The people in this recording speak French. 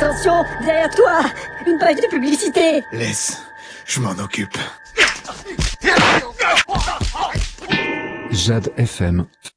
Attention, derrière toi, une page de publicité. Laisse, je m'en occupe. Jade FM